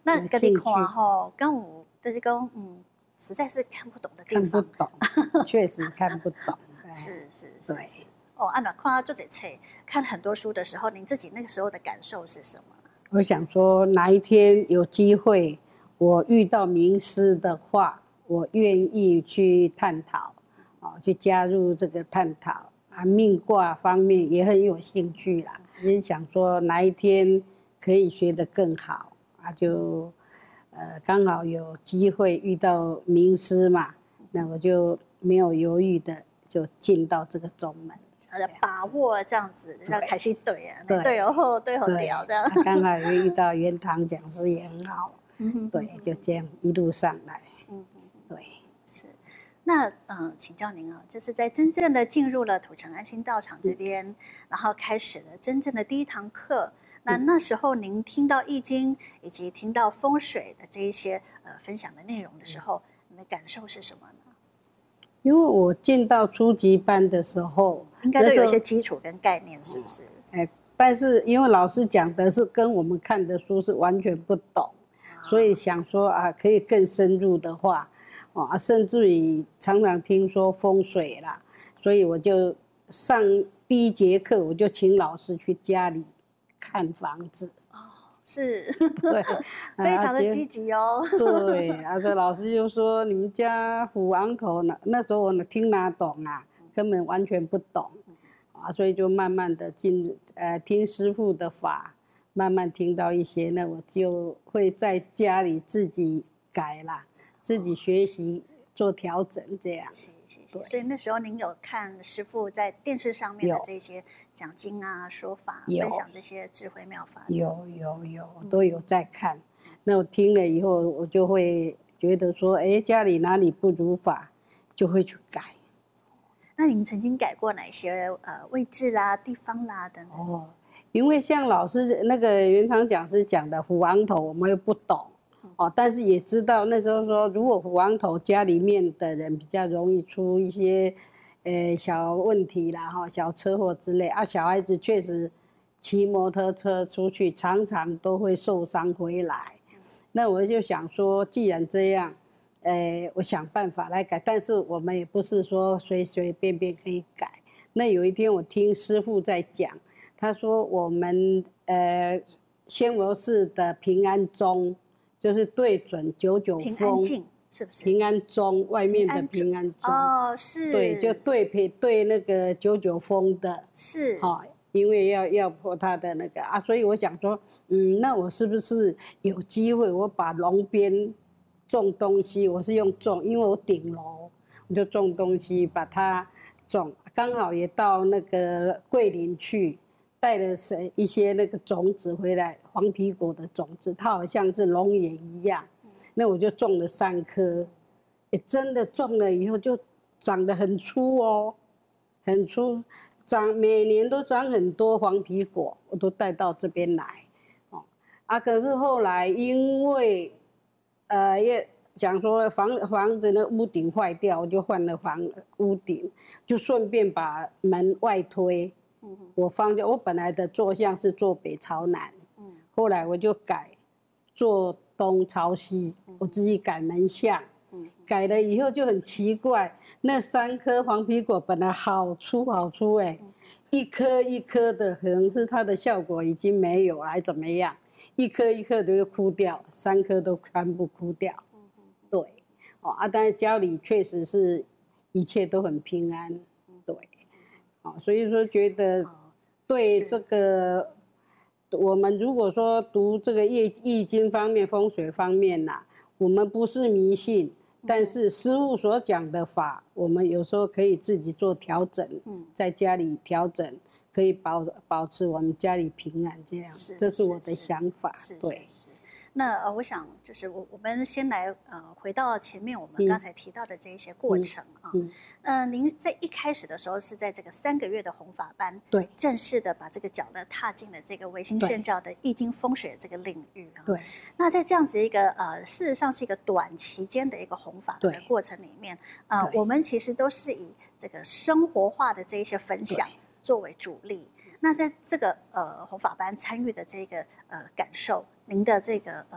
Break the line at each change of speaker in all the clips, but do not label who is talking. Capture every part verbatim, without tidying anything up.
那跟你看吼，跟我就是讲，嗯，实在是看不懂的地方，
看不懂，确实看不懂。
是是是，
对。
哦，按照看到这些册，看很多书的时候，您自己那个时候的感受是什么？
我想说，哪一天有机会，我遇到名师的话，我愿意去探讨，哦，去加入这个探讨啊，命卦方面也很有兴趣啦，也想说哪一天可以学得更好啊，就呃刚好有机会遇到名师嘛，那我就没有犹豫的就进到这个宗门。
把握这样子，要开始对啊，
对
对哦，对哦，屌的。
刚好也遇到元堂讲师也很好，对，就这样一路上来，嗯，对，
是。那嗯、呃，请教您啊，就是在真正的进入了土城安心道场这边，嗯、然后开始了真正的第一堂课。那那时候您听到易经以及听到风水的这一些呃分享的内容的时候，你的感受是什么呢？
因为我进到初级班的时候，
应该都有一些基础跟概念，是不是？
哎，但是因为老师讲的是跟我们看的书是完全不懂，啊、所以想说啊，可以更深入的话，啊，甚至于常常听说风水啦，所以我就上第一节课，我就请老师去家里看房子。
是，
对，
非常的积极哦。
对，而且老师就说你们家虎王头呢，那时候我听哪懂啊，根本完全不懂，啊，所以就慢慢的进呃听师父的法，慢慢听到一些，那我就会在家里自己改啦，自己学习做调整这样。
是是是。所以那时候您有看师父在电视上面的这些讲经啊、说法、分享这些智慧妙法？
有有有，都有在看。嗯、那我听了以后，我就会觉得说，哎，家里哪里不如法，就会去改。
那您曾经改过哪些呃位置啦、地方啦等等？
哦，因为像老师那个元堂讲师讲的虎王头，我们又不懂。哦，但是也知道那时候说，如果虎王头家里面的人比较容易出一些，呃小问题啦，哈，小车祸之类啊，小孩子确实骑摩托车出去，常常都会受伤回来。那我就想说，既然这样，呃，我想办法来改，但是我们也不是说随随便便可以改。那有一天我听师父在讲，他说我们呃仙佛寺的平安钟。就是对准九九峰，
平安镜是不是？
平安钟外面的平安钟
哦，是。
对，就对配对那个九九峰的，
是。
哈、哦，因为要要破他的那个啊，所以我想说，嗯，那我是不是有机会，我把龙边种东西，我是用种，因为我顶楼，我就种东西，把它种，刚好也到那个桂林去。带了一些那个种子回来，黄皮果的种子，它好像是龙眼一样。那我就种了三颗，也真的种了以后就长得很粗哦，很粗，长每年都长很多黄皮果，我都带到这边来。哦，啊，可是后来因为，呃，也想说房房子的屋顶坏掉，我就换了房屋顶，就顺便把门外推。我放掉，我本来的坐向是坐北朝南，嗯，后来我就改坐东朝西，嗯、我自己改门向，嗯，改了以后就很奇怪，那三颗黄皮果本来好粗好粗哎、欸，嗯、一颗一颗的，可能是它的效果已经没有还怎么样，一颗一颗的就枯掉，三颗都全部枯掉，嗯、对，哦啊，但是家里确实是一切都很平安，对。哦，所以说觉得对这个，我们如果说读这个易易经方面、风水方面呐、啊，我们不是迷信，但是师父所讲的法，我们有时候可以自己做调整，在家里调整，可以保保持我们家里平安，这样，这是我的想法，对。
那呃，我想就是我我们先来呃，回到前面我们刚才提到的这一些过程啊。嗯。呃，您在一开始的时候是在这个三个月的弘法班，
对，
正式的把这个脚呢踏进了这个唯心宣教的易经风水的这个领域啊。
对。
那在这样子一个呃，事实上是一个短期间的一个弘法的过程里面，呃，我们其实都是以这个生活化的这一些分享作为主力。那在这个呃弘法班参与的这个呃感受，您的这个呃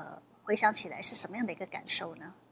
回想起来是什么样的一个感受呢？